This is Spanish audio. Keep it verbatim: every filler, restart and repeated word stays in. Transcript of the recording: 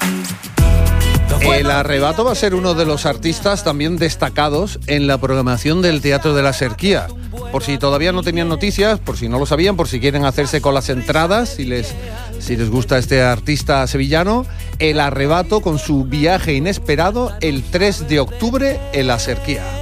El Arrebato va a ser uno de los artistas también destacados en la programación del Teatro de la Serquía. Por si todavía no tenían noticias, por si no lo sabían, por si quieren hacerse con las entradas, si les, si les gusta este artista sevillano, El Arrebato con su viaje inesperado el tres de octubre en la Serquía.